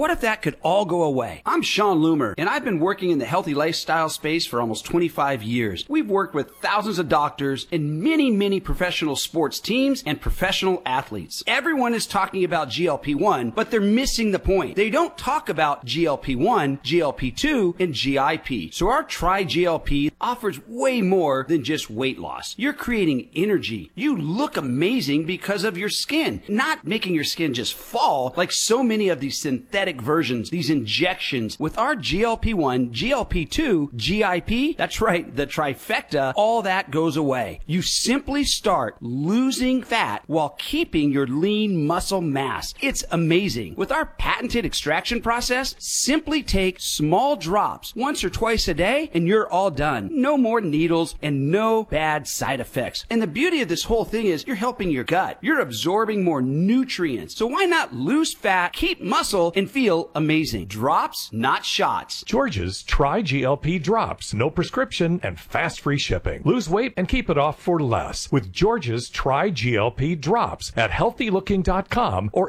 What if that could all go away? I'm Sean Loomer, and I've been working in the healthy lifestyle space for almost 25 years. We've worked with thousands of doctors and many professional sports teams and professional athletes. Everyone is talking about GLP-1, but they're missing the point. They don't talk about GLP-1, GLP-2, and GIP. So our Tri-GLP offers way more than just weight loss. You're creating energy. You look amazing because of your skin, not making your skin just fall like so many of these synthetic versions, these injections. With our GLP-1, GLP-2, GIP, that's right, the trifecta, all that goes away. You simply start losing fat while keeping your lean muscle mass. It's amazing. With our patented extraction process, simply take small drops once or twice a day and you're all done. No more needles and no bad side effects. And the beauty of this whole thing is you're helping your gut. You're absorbing more nutrients. So why not lose fat, keep muscle, and feel amazing? Drops, not shots. George's Tri-GLP Drops. No prescription and fast free shipping. Lose weight and keep it off for less with George's Tri-GLP Drops at healthylooking.com or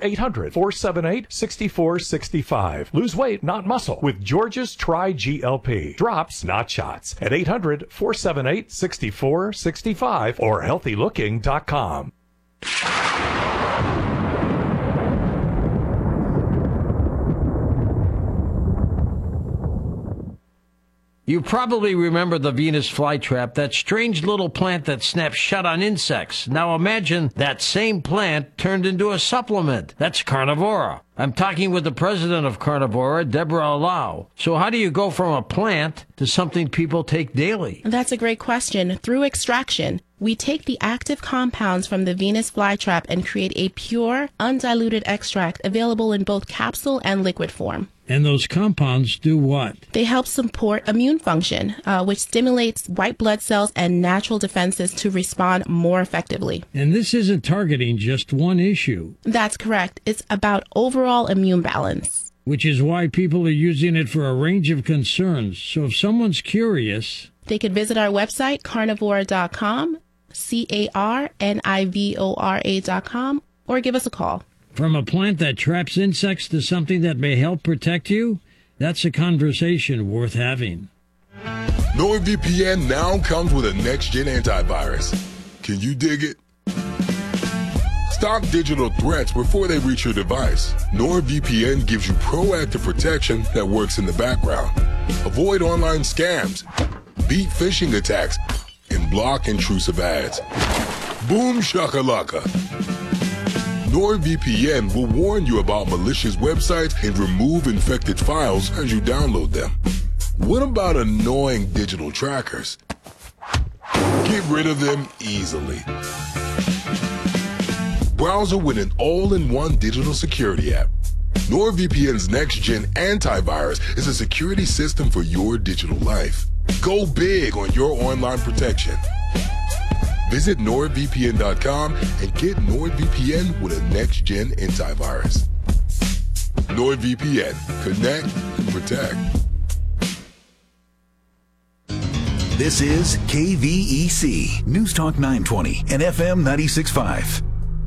800-478-6465. Lose weight, not muscle with George's Tri-GLP Drops, not shots at 800-478-6465 or healthylooking.com. You probably remember the Venus flytrap, that strange little plant that snaps shut on insects. Now imagine that same plant turned into a supplement. That's Carnivora. I'm talking with the president of Carnivora, Deborah Lau. So how do you go from a plant to something people take daily? That's a great question. Through extraction, we take the active compounds from the Venus flytrap and create a pure, undiluted extract available in both capsule and liquid form. And those compounds do what? They help support immune function, which stimulates white blood cells and natural defenses to respond more effectively. And this isn't targeting just one issue. That's correct. It's about overall immune balance. Which is why people are using it for a range of concerns. So if someone's curious, they could visit our website, carnivora.com, carnivora.com, or give us a call. From a plant that traps insects to something that may help protect you, that's a conversation worth having. NordVPN now comes with a next-gen antivirus. Can you dig it? Stop digital threats before they reach your device. NordVPN gives you proactive protection that works in the background. Avoid online scams, beat phishing attacks, and block intrusive ads. Boom shakalaka. NordVPN will warn you about malicious websites and remove infected files as you download them. What about annoying digital trackers? Get rid of them easily. Browser with an all-in-one digital security app. NordVPN's next-gen antivirus is a security system for your digital life. Go big on your online protection. Visit NordVPN.com and get NordVPN with a next-gen antivirus. NordVPN. Connect and protect. This is KVEC, News Talk 920 and FM 96.5.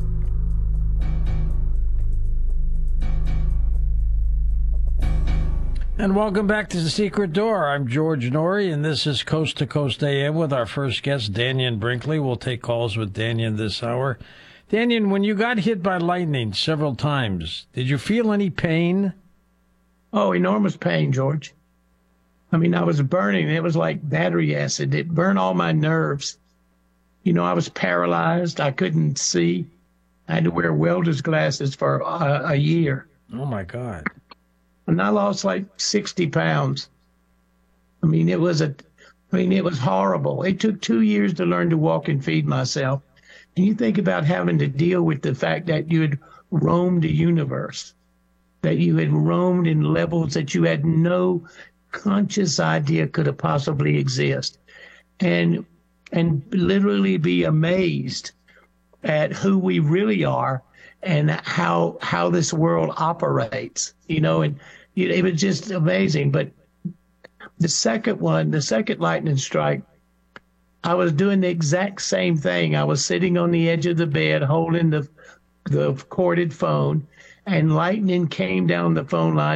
And welcome back to The Secret Door. I'm George Norrie, and this is Coast to Coast AM with our first guest, Dannion Brinkley. We'll take calls with Dannion this hour. Dannion, when you got hit by lightning several times, did you feel any pain? Oh, enormous pain, George. I mean, I was burning. It was like battery acid. It burned all my nerves. You know, I was paralyzed. I couldn't see. I had to wear welder's glasses for a year. Oh, my God. And I lost like 60 pounds. I mean, it was horrible. It took 2 years to learn to walk and feed myself. And you think about having to deal with the fact that you had roamed the universe, that you had roamed in levels that you had no conscious idea could have possibly exist, and literally be amazed at who we really are and how this world operates, you know, and it was just amazing. But the second lightning strike, I was doing the exact same thing. I was sitting on the edge of the bed holding the corded phone, and lightning came down the phone line